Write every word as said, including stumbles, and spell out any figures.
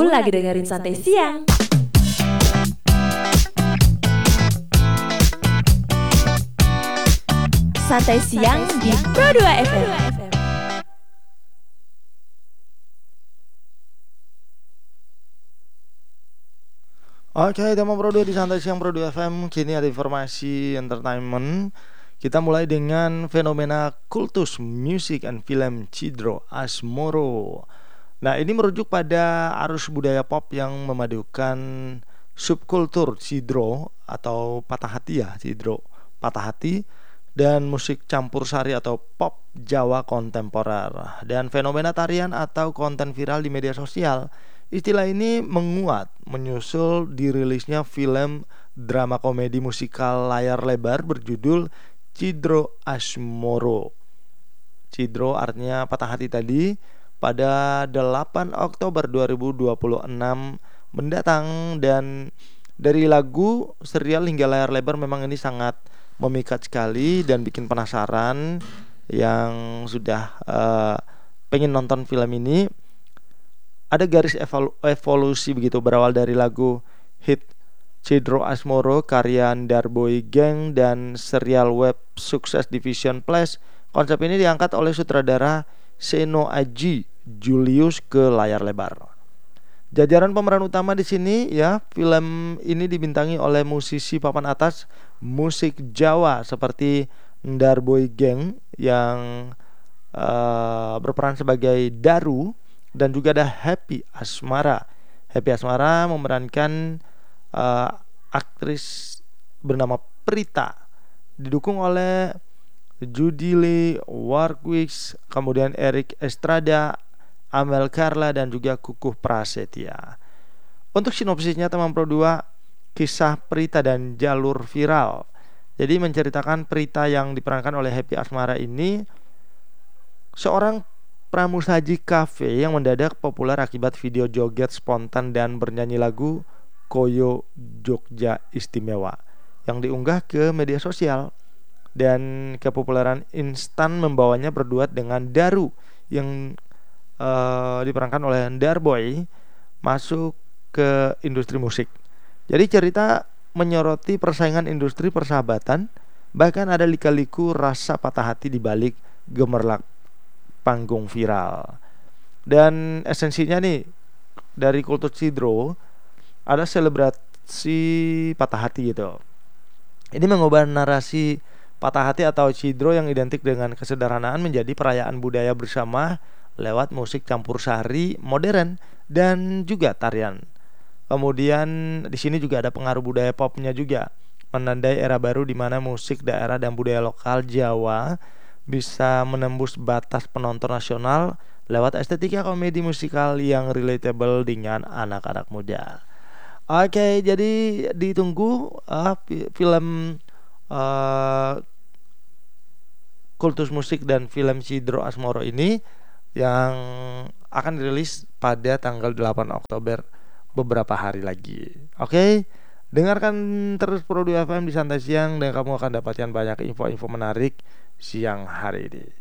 lagi dengerin Santai Siang. Santai Siang di Pro dua F M. Oke, tema Pro dua di Santai Siang Pro dua F M. Kini ada informasi entertainment. Kita mulai dengan fenomena kultus music and film Cidro Asmoro. Nah, ini merujuk pada arus budaya pop yang memadukan subkultur Cidro atau patah hati ya, Cidro patah hati, dan musik campur sari atau pop Jawa kontemporer, dan fenomena tarian atau konten viral di media sosial. Istilah ini menguat menyusul dirilisnya film drama komedi musikal layar lebar berjudul Cidro Asmoro. Cidro artinya patah hati tadi, pada delapan Oktober dua ribu dua puluh enam mendatang. Dan dari lagu, serial hingga layar lebar memang ini sangat memikat sekali dan bikin penasaran yang sudah uh, pengen nonton film ini. Ada garis evol- evolusi begitu, berawal dari lagu hit Cidro Asmoro karya Darboy Gang dan serial web sukses Division Plus. Konsep ini diangkat oleh sutradara Seno Aji Julius ke layar lebar. Jajaran pemeran utama di sini ya, film ini dibintangi oleh musisi papan atas musik Jawa seperti Darboy Gang yang uh, berperan sebagai Daru, dan juga ada Happy Asmara. Happy Asmara memerankan uh, aktris bernama Prita, didukung oleh Judile Warkwix, kemudian Eric Estrada, Amel Carla, dan juga Kukuh Prasetya. Untuk sinopsisnya teman Pro dua, kisah Prita dan jalur viral. Jadi menceritakan Prita yang diperankan oleh Happy Asmara ini seorang pramusaji kafe yang mendadak populer akibat video joget spontan dan bernyanyi lagu Koyo Jogja Istimewa yang diunggah ke media sosial. Dan kepopuleran instan membawanya berduet dengan Daru yang uh, diperankan oleh Darboy masuk ke industri musik. Jadi cerita menyoroti persaingan industri persahabatan, bahkan ada lika-liku rasa patah hati di balik gemerlap panggung viral. Dan esensinya nih dari kultur Cidro ada selebrasi patah hati gitu. Ini mengubah narasi patah hati atau Cidro yang identik dengan kesederhanaan menjadi perayaan budaya bersama lewat musik campur sari modern dan juga tarian. Kemudian di sini juga ada pengaruh budaya popnya juga, menandai era baru di mana musik daerah dan budaya lokal Jawa bisa menembus batas penonton nasional lewat estetika komedi musikal yang relatable dengan anak-anak muda. Oke, jadi ditunggu uh, film uh, kultus musik dan film Cidro Asmoro ini yang akan dirilis pada tanggal delapan Oktober, beberapa hari lagi. Oke, dengarkan terus Pro dua F M di Santai Siang dan kamu akan dapatkan banyak info-info menarik siang hari ini.